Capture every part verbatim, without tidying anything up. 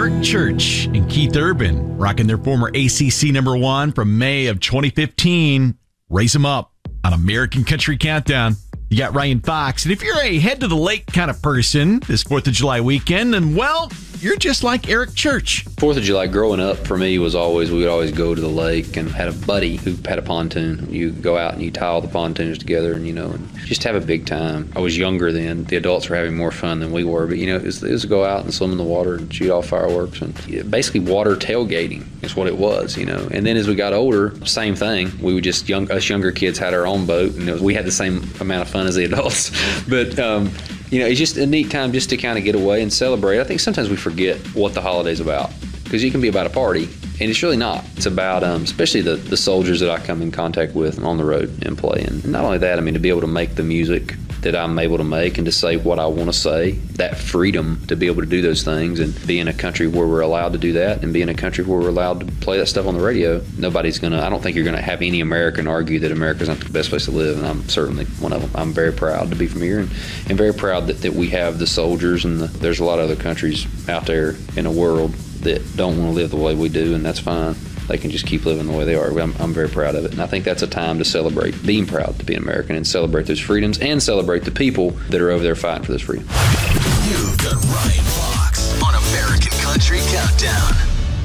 Eric Church and Keith Urban, rocking their former A C C number one from May of twenty fifteen. Raise 'em Up on American Country Countdown. You got Ryan Fox. And if you're a head to the lake kind of person this fourth of July weekend, then, well, you're just like Eric Church. fourth of July growing up for me was always, we would always go to the lake and had a buddy who had a pontoon. You go out and you tie all the pontoons together and, you know, and just have a big time. I was younger then. The adults were having more fun than we were. But, you know, it was, it was to go out and swim in the water and shoot off fireworks. And basically water tailgating is what it was, you know. And then as we got older, same thing. We would just, young, us younger kids had our own boat. And it was, we had the same amount of fun as the adults. But, um, you know, it's just a neat time just to kind of get away and celebrate. I think sometimes we forget what the holiday's about, because you can be about a party, and it's really not. It's about, um, especially the, the soldiers that I come in contact with on the road and play. And not only that, I mean, to be able to make the music that I'm able to make and to say what I want to say, that freedom to be able to do those things and be in a country where we're allowed to do that and be in a country where we're allowed to play that stuff on the radio. Nobody's going to, I don't think you're going to have any American argue that America's not the best place to live, and I'm certainly one of them. I'm very proud to be from here and, and very proud that, that we have the soldiers, and the, there's a lot of other countries out there in the world that don't want to live the way we do, and that's fine. They can just keep living the way they are. I'm, I'm very proud of it. And I think that's a time to celebrate being proud to be an American and celebrate those freedoms and celebrate the people that are over there fighting for those freedoms. You've got Ryan Fox on American Country Countdown.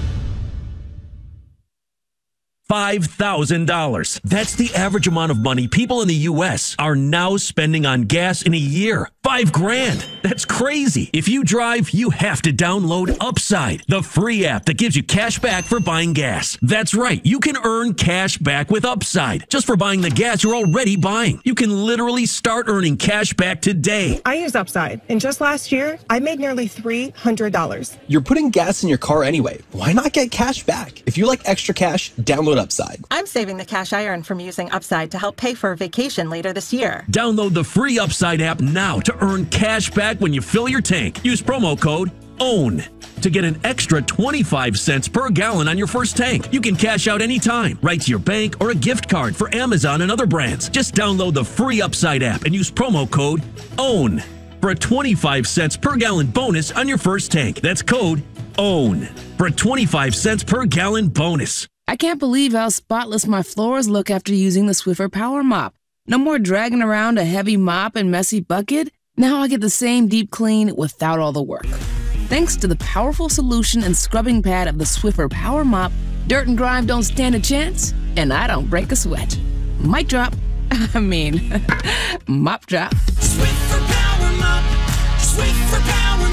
five thousand dollars. That's the average amount of money people in the U S are now spending on gas in a year. Five grand. That's crazy. If you drive, you have to download Upside, the free app that gives you cash back for buying gas. That's right. You can earn cash back with Upside just for buying the gas you're already buying. You can literally start earning cash back today. I use Upside, and just last year, I made nearly three hundred dollars. You're putting gas in your car anyway. Why not get cash back? If you like extra cash, download Upside. I'm saving the cash I earn from using Upside to help pay for a vacation later this year. Download the free Upside app now to earn cash back when you fill your tank. Use promo code OWN to get an extra twenty-five cents per gallon on your first tank. You can cash out anytime, right to your bank or a gift card for Amazon and other brands. Just download the free Upside app and use promo code OWN for a twenty-five cents per gallon bonus on your first tank. That's code OWN for a twenty-five cents per gallon bonus. I can't believe how spotless my floors look after using the Swiffer Power Mop. No more dragging around a heavy mop and messy bucket. Now I get the same deep clean without all the work. Thanks to the powerful solution and scrubbing pad of the Swiffer Power Mop, dirt and grime don't stand a chance, and I don't break a sweat. Mic drop. I mean, mop drop. Swiffer Power Mop. Swiffer Power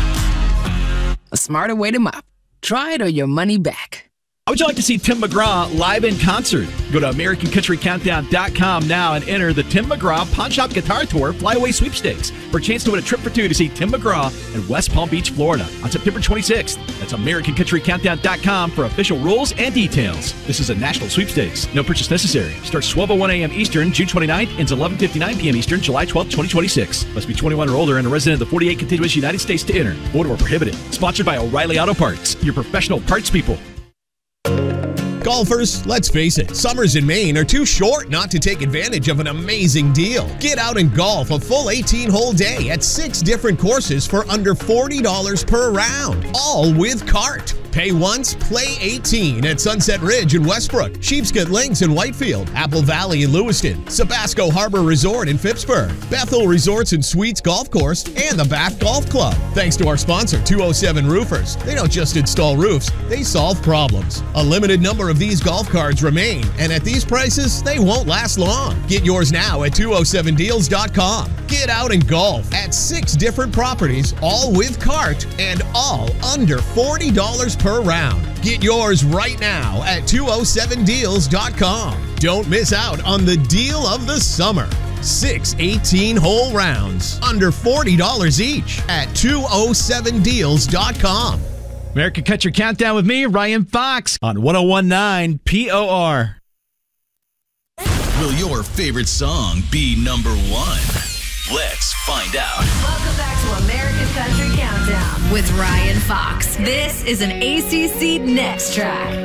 Mop. A smarter way to mop. Try it or your money back. How would you like to see Tim McGraw live in concert? Go to American Country Countdown dot com now and enter the Tim McGraw Pawn Shop Guitar Tour Flyaway Sweepstakes for a chance to win a trip for two to see Tim McGraw in West Palm Beach, Florida on September twenty-sixth. That's American Country Countdown dot com for official rules and details. This is a national sweepstakes. No purchase necessary. Starts twelve oh one a.m. Eastern, June twenty-ninth, ends eleven fifty-nine p.m. Eastern, July twelfth, twenty twenty-six. Must be twenty-one or older and a resident of the forty-eight contiguous United States to enter. Void or prohibited. Sponsored by O'Reilly Auto Parts, your professional parts people. Golfers, let's face it, summers in Maine are too short not to take advantage of an amazing deal. Get out and golf a full eighteen-hole day at six different courses for under forty dollars per round, all with cart. Pay once, play eighteen at Sunset Ridge in Westbrook, Sheepscot Links in Whitefield, Apple Valley in Lewiston, Sabasco Harbor Resort in Phippsburg, Bethel Resorts and Suites Golf Course, and the Bath Golf Club. Thanks to our sponsor, two oh seven Roofers. They don't just install roofs, they solve problems. A limited number of these golf cards remain, and at these prices, they won't last long. Get yours now at two oh seven deals dot com. Get out and golf at six different properties, all with cart, and all under forty dollars per round. Get yours right now at two oh seven deals dot com. Don't miss out on the deal of the summer. Six eighteen-hole rounds, under forty dollars each at two oh seven deals dot com. American Country Countdown with me, Ryan Fox, on one oh one point nine P O R. Will your favorite song be number one? Let's find out. Welcome back to American Country Countdown with Ryan Fox. This is an A C C Next Track.